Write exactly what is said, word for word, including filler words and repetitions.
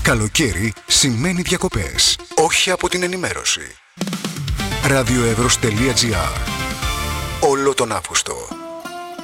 Καλοκαίρι σημαίνει διακοπές, όχι από την ενημέρωση. ραδιοεύρος τελεία τζι άρ. Όλο τον Αύγουστο